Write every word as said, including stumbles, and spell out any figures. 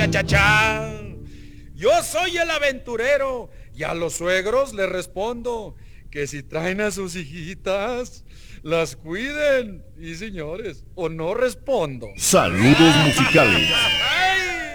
cha, cha. Yo soy el aventurero y a los suegros les respondo que si traen a sus hijitas, las cuiden. Y señores, o no respondo. Saludos musicales.